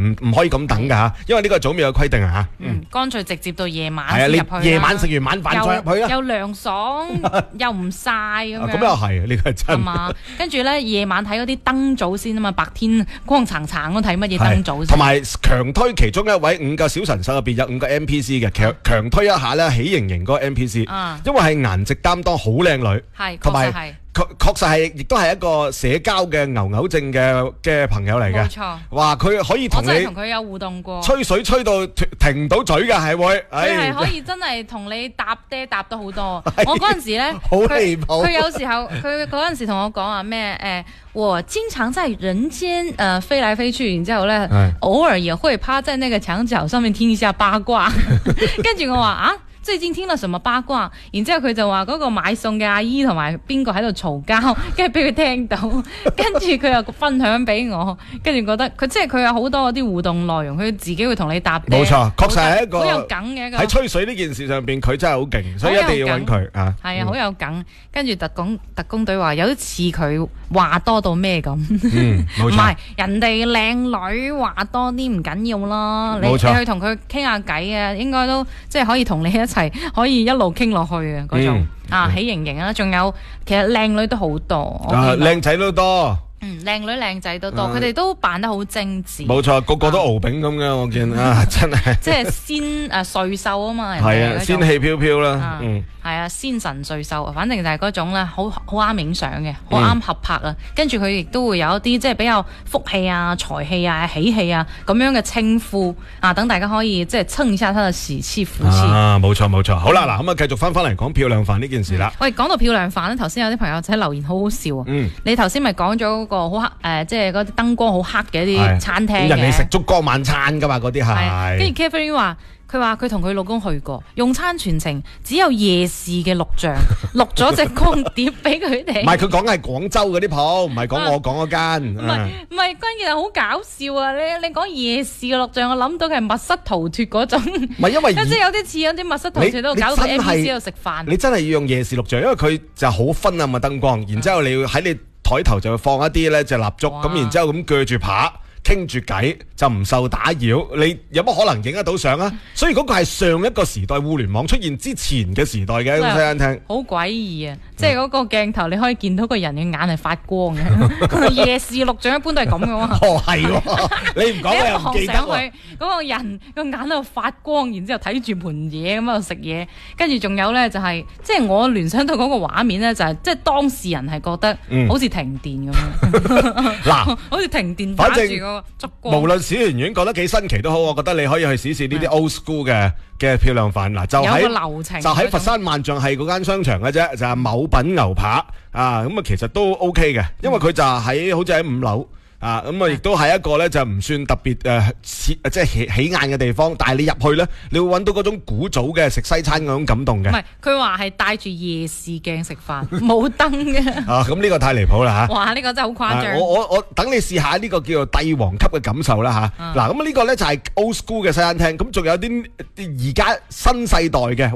唔可以咁等㗎嚇，因為呢個早廟嘅規定啊嚇。 乾脆直接到夜晚係啊，你夜晚食完晚飯再入去啦。 又涼爽又唔曬咁樣。 咁又係，呢個係真。 係嘛？跟住咧夜晚睇嗰啲燈組先啊嘛，白天光橙橙都睇乜嘢燈組先。 同埋強推其中一位5個小神獸入邊有5個 NPC 嘅，強推一下咧喜盈盈嗰個 NPC，因為係顏值擔當，好靚女，同埋確實係亦都係一個社交嘅牛症嘅朋友嚟嘅。冇錯，哇！佢可以同你，我真係同佢有互動過，吹水吹到停唔到嘴嘅係會， 佢係可以真係同你搭爹搭得好多。我嗰陣時咧， 好離譜。 佢有時候佢嗰陣時同我講話咩我經常在人間飛來飛去，然之後咧偶爾也會趴在那個牆角上面聽一下八卦。跟住我話啊。最近聽到什麼八卦，然之後佢就話嗰個買餸嘅阿姨同埋邊個喺度嘈交，跟住俾佢聽到，跟住佢又分享俾我，跟住覺得佢即係佢有好多嗰啲互動內容，佢自己會同你答。冇錯， 確實係一個好有梗嘅一個。喺吹水呢件事上邊，佢真係好勁，所以一定要揾佢啊。 係啊，好有梗。跟住特工隊話有啲似佢話多到咩咁。 冇錯。唔係人哋靚女話多啲唔緊要啦，你去同佢傾下偈啊，應該都即係可以同你一齊。可以一路傾落去嘅嗰種喜盈盈啦，仲有其實靚女都好多， 靚仔都多， 靚女靚仔都多，佢哋都扮得好精緻。 冇錯，個個都敖丙咁嘅，我見真係。 即係仙瑞獸啊嘛， 係啊，仙氣飄飄啦， 係啊，仙神瑞獸，反正就係嗰種咧，好啱影相嘅，好啱合拍啊。跟住佢亦都會有一啲即係比較福氣啊、財氣啊、喜氣啊咁樣嘅稱呼啊，等大家可以即係蹭一下他嘅喜氣福氣。 冇錯冇錯。好啦，嗱咁啊，繼續翻嚟講漂亮飯呢件事啦。 喂，講到漂亮飯咧，頭先有啲朋友仔留言好好笑啊。你頭先咪講咗嗰個好黑即係嗰啲燈光好黑嘅一啲餐廳嘅。 人哋食燭光晚餐噶嘛，嗰啲係。 跟住 Catherine 話。佢話佢同佢老公去過，用餐全程只有夜市嘅錄像，錄咗隻光碟俾佢哋。 唔係，佢講係廣州嗰啲鋪，唔係講我講嗰間。 唔係，關鍵係好搞笑啊！你講夜市嘅錄像，我諗到嘅係密室逃脫嗰種。唔係因為即係有啲似有啲密室逃脫都搞到 NPC 喺度食飯。 你真係要用夜視錄像，因為佢就好昏暗嘅燈光，然之後你要喺你台頭就會放一啲咧就蠟燭，咁然之後咁鋸住扒。傾住偈就唔受打擾，你有乜可能影得到相啊？所以嗰個係上一個時代互聯網出現之前嘅時代嘅西餐廳， 好詭異啊！即係嗰個鏡頭你可以見到個人嘅眼係發光嘅。夜視錄像一般都係咁嘅嘛。 哦，係喎，你唔講我又唔記得喎。 嗰個人個眼喺度發光，然之後睇住盤嘢咁喺度食嘢，跟住仲有咧就係即係我聯想到嗰個畫面咧就係即係當事人係覺得好似停電咁樣。嗱，好似停電打住個。 無論小圓圓覺得幾新奇都好，我覺得你可以去試試呢啲 old school 嘅漂亮飯。嗱，就喺佛山萬象係嗰間商場嘅啫，就係某品牛扒啊，咁啊其實都 OK 嘅，因為佢就好似喺5樓。咁啊，亦都係一個咧，就唔算特別即係起眼嘅地方，但係你入去咧，你會揾到嗰種古早嘅食西餐嗰種感動嘅。唔係，佢話係帶住夜視鏡食飯，冇燈嘅。咁呢個太離譜啦嚇！哇，呢個真係好誇張。我等你試下呢個叫做帝王級嘅感受啦嚇。嗱，咁呢個咧就係 old school 嘅西餐廳，咁仲有啲而家新世代嘅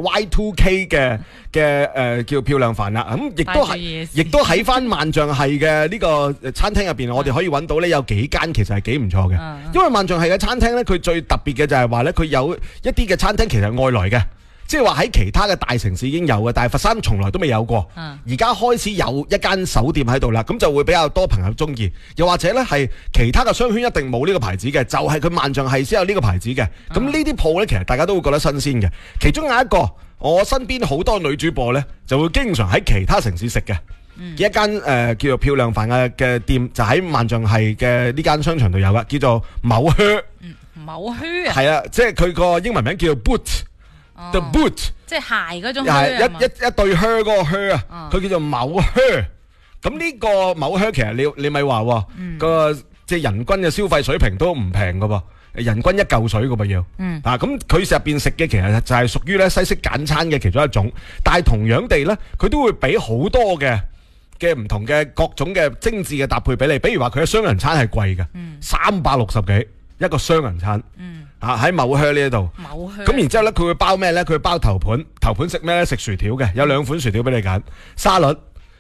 Y2K 嘅叫漂亮飯啦。咁亦都喺翻萬象系嘅呢個餐廳入邊，我哋可以揾到。有幾間其實係幾唔錯嘅，因為萬象系嘅餐廳咧，佢最特別嘅就係話咧，佢有一啲嘅餐廳其實係外來嘅，即係話喺其他嘅大城市已經有嘅，但係佛山從來都未有過。而家開始有一間手店喺度啦，咁就會比較多朋友中意。又或者咧係其他嘅商圈一定冇呢個牌子嘅，就係佢萬象系先有呢個牌子嘅。咁呢啲鋪咧，其實大家都會覺得新鮮嘅。其中有一個，我身邊好多女主播咧，就會經常喺其他城市食嘅。一間叫做漂亮飯嘅店，就喺萬象系嘅呢間商場度有噶，叫做某靴。某靴啊？係啊，即係佢個英文名叫做 boot，the boot，即係鞋嗰種靴。係一對靴嗰個靴啊，佢叫做某靴。咁呢個某靴其實你咪話個即係人均嘅消費水平都唔平噶噃。人均1嚿水噶噃要，咁佢入邊食嘅其實就係屬於咧西式簡餐嘅其中一種，但係同樣地咧，佢都會俾好多嘅唔同嘅各種嘅精緻嘅搭配俾你，比如話佢嘅雙人餐係貴嘅，360幾一個雙人餐，喺某靴呢一度，咁然之後咧佢會包咩咧？佢會包頭盤食咩咧？食薯條嘅，有2款薯條俾你揀，沙律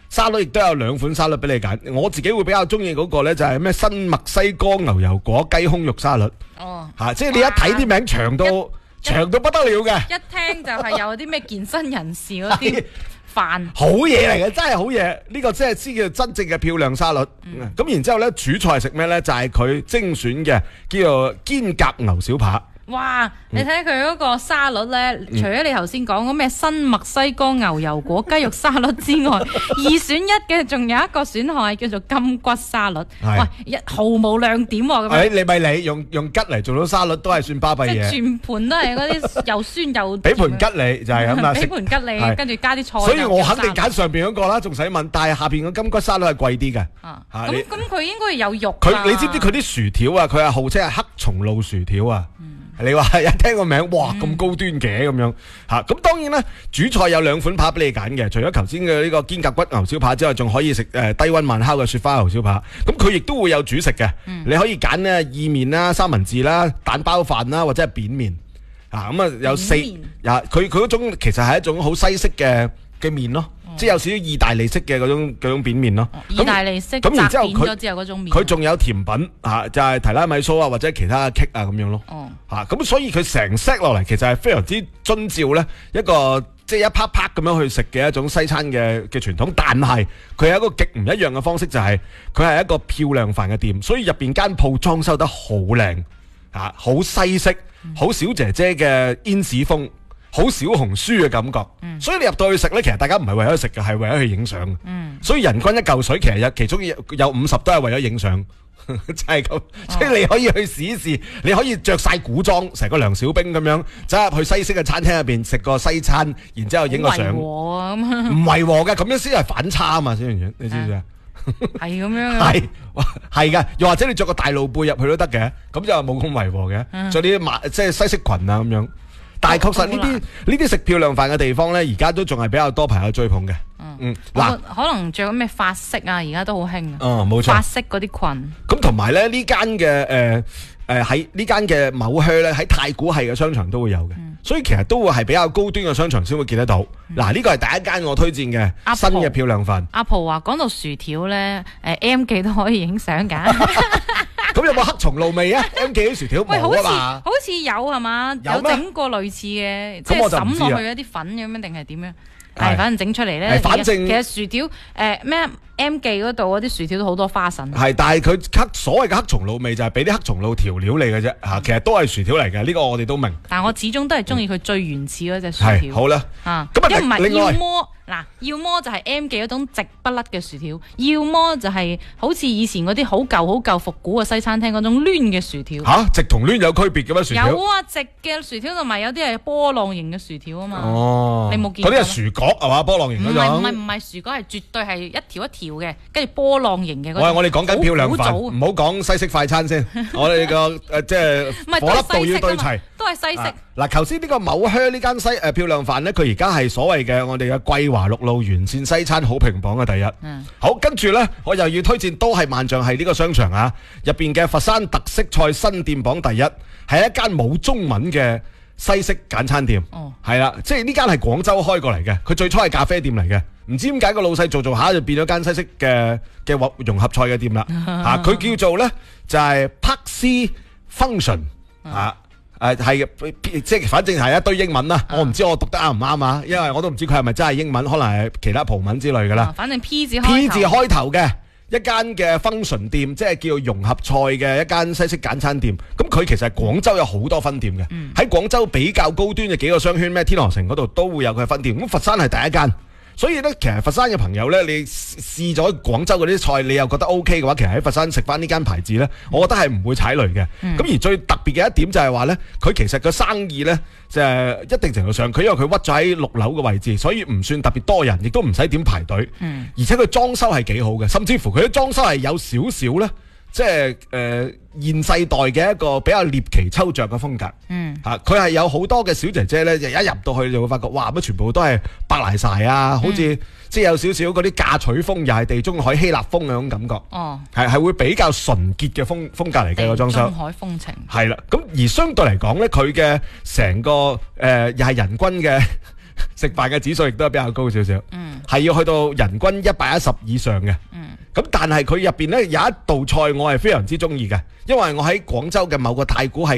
沙律亦都有兩款沙律俾你揀，我自己會比較中意嗰個咧就係咩新墨西哥牛油果雞胸肉沙律。即係你一睇啲名長到不得了嘅， 一聽就係有啲咩健身人士嗰啲飯， 好嘢嚟嘅，真係好嘢。呢個真係先叫真正嘅漂亮沙律。咁然之後咧，主菜食咩咧？就係佢精選嘅叫做肩胛牛小排。 哇！你睇佢嗰個沙律咧，除咗你頭先講嗰咩新墨西哥牛油果雞肉沙律之外，二選一嘅仲有一個選項係叫做金骨沙律。喂，毫無亮點喎咁樣。 你咪你用桔嚟做到沙律都係算巴閉嘢。 即係全盤都係嗰啲又酸又。 俾盤桔你就係咁啦。 俾盤桔你，跟住加啲菜。 所以我肯定揀上邊嗰個啦，仲使問？但係下邊個金骨沙律係貴啲嘅。 咁佢應該有肉。 你知唔知佢啲薯條啊？佢係號稱係黑松露薯條啊。你話一聽個名，哇咁高端嘅咁樣嚇，咁當然啦，主菜有兩款扒俾你揀嘅，除咗頭先嘅呢個肩胛骨牛小排之外，仲可以食低温慢烤嘅雪花牛小排。咁佢亦都會有主食嘅，你可以揀呢意麵啦、三文治啦、蛋包飯啦，或者係扁麵咁啊有四佢嗰種其實係一種好西式嘅麵咯。即係有少少意大利式嘅嗰種扁麵咯， 意大利式咁然之後佢仲有甜品就係提拉米蘇啊或者其他 cake 啊咁樣咯，咁所以佢成 set 落嚟其實係非常之遵照咧一個即係一啪啪咁樣去食嘅一種西餐嘅傳統，但係佢係一個極唔一樣嘅方式，就係佢係一個漂亮飯嘅店，所以入邊間鋪裝修得好靚好西式，好小姐姐嘅煙士風。好小紅書嘅感覺，所以你入到去食咧，其實大家唔係為咗食嘅，係為咗去影相。所以人均一嚿水，其實其中有50都係為咗影相，就係咁。所以你可以去試一試，你可以着晒古裝，成個梁小兵咁樣走入去西式嘅餐廳入邊食個西餐，然之後影個相。唔違和嘅，咁樣先係反差啊嘛，小圓圓，你知唔知啊？ 係咁樣係嘅，又或者你着個大露背入去都得嘅，咁就冇咁違和嘅，着啲即係西式裙啊咁樣。但係確實呢啲食漂亮飯嘅地方咧，而家都仲係比較多朋友追捧嘅。 可能着咩法式啊，而家都好興啊。 冇錯。 法式嗰啲裙。咁同埋咧呢間嘅喺呢間嘅某靴咧喺太古系嘅商場都會有嘅，所以其實都會係比較高端嘅商場先會見得到。嗱，呢個係第一間我推薦嘅新嘅漂亮飯。阿婆話講到薯條咧，M 記都可以影相㗎。 咁有冇黑松露味啊 ？M 記啲薯條冇啊嘛？ 好似有係嘛？有整過類似嘅，即係揼落去一啲粉咁樣定係點樣？係，反正整出嚟咧。反正其實薯條咩 M 記嗰度嗰啲薯條都好多花神。係， 但係佢所謂嘅黑松露味就係俾啲黑松露調料嚟嘅啫嚇，其實都係薯條嚟嘅。呢個我哋都明。 但係我始終都係中意佢最原始嗰隻薯條。 好啦， 咁一唔係要麼嗱，要麼就係 M 記嗰種直不甩嘅薯條，要麼就係好似以前嗰啲好舊復古嘅西餐廳嗰種攣嘅薯條。 直同攣有區別嘅咩？薯條有啊，直嘅薯條同埋有啲係波浪形嘅薯條啊嘛。你冇見過？ 嗰啲係薯角係嘛？波浪形嗰種。 唔係薯角，係絕對係一條一條嘅，跟住波浪形嘅嗰種。 我哋講緊漂亮飯，唔好講西式快餐先。我哋個即係火粒度要對齊， 都係西式。 嗱，頭先呢個某靴呢間漂亮飯咧，佢而家係所謂嘅我哋嘅桂華陸路完善西餐好評榜嘅第一。好，跟住咧，我又要推薦都係萬象系呢個商場啊，入邊嘅佛山特色菜新店榜第一，係一間冇中文嘅西式簡餐店。係啦，即係呢間係廣州開過嚟嘅，佢最初係咖啡店嚟嘅，唔知點解個老細做下就變咗間西式嘅融合菜嘅店啦。佢叫做咧就係 Paxi Function 係即係反正係一堆英文啦，我唔知我讀得啱唔啱啊，因為我都唔知佢係咪真係英文，可能係其他葡文之類噶啦。 反正 P 字開頭嘅一間嘅 function 店，即係叫融合菜嘅一間西式簡餐店。咁佢其實廣州有好多分店嘅，喺廣州比較高端嘅幾個商圈咩天河城嗰度都會有佢嘅分店。咁佛山係第一間。所以咧，其實佛山嘅朋友咧，你試咗廣州嗰啲菜，你又覺得 OK 嘅話，其實喺佛山食翻呢間牌子咧，我覺得係唔會踩雷嘅。咁而最特別嘅一點就係話咧，佢其實個生意咧，就係一定程度上，佢因為佢屈咗喺6樓嘅位置，所以唔算特別多人，亦都唔使點排隊。而且佢裝修係幾好嘅，甚至乎佢啲裝修係有少少咧。即係現世代嘅一個比較獵奇抽象嘅風格，佢係有好多嘅小姐姐咧，一入到去就會發覺，哇！乜全部都係白賴晒啊，好似即係有少少嗰啲嫁娶風，又係地中海希臘風嗰種感覺，係會比較純潔嘅風格嚟嘅個裝修。地中海風情係啦，咁而相對嚟講咧，佢嘅成個又係人均嘅食飯嘅指數亦都係比較高少少，係要去到人均110以上嘅。咁但係佢入邊呢有一道菜我係非常之中意嘅，因為我喺廣州嘅某個太古係